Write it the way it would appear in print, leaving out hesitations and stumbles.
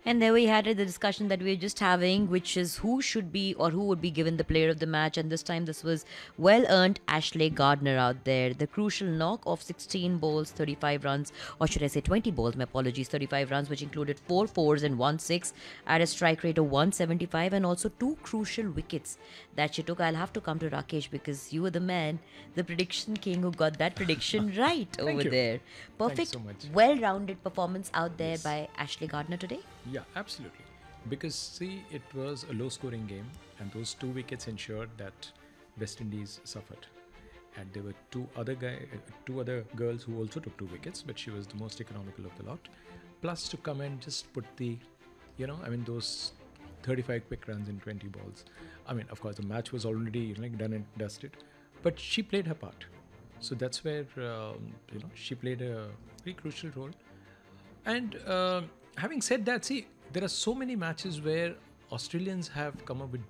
And there we had it, the discussion that we are just having, which is who should be or who would be given the player of the match. And this time, this was well earned Ashley Gardner out there. The crucial knock of 16 balls, 35 runs, or should I say 20 balls, my apologies, 35 runs, which included 4 fours and 1 6 at a strike rate of 175, and also two crucial wickets that she took. I'll have to come to Rakesh because you were the man, the prediction king who got that prediction right over Thank you. there. Thank you Perfect, so much. well rounded performance out there Yes. by Ashley Gardner today. Yeah, absolutely. Because see, it was a low-scoring game, and those two wickets ensured that West Indies suffered. And there were two other girls who also took two wickets, but she was the most economical of the lot. Plus, to come and just put the, those 35 quick runs in 20 balls. I mean, of course, the match was already done and dusted, but she played her part. So that's where she played a very crucial role. And having said that, see, there are so many matches where Australians have come up with